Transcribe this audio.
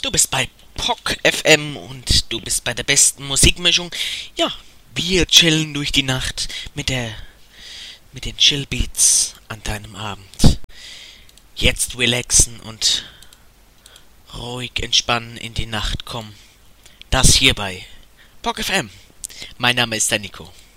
Du bist bei POC FM und du bist bei der besten Musikmischung. Ja, wir chillen durch die Nacht mit den Chillbeats an deinem Abend. Jetzt relaxen und ruhig entspannen in die Nacht kommen. Das hier bei POC FM. Mein Name ist der Nico.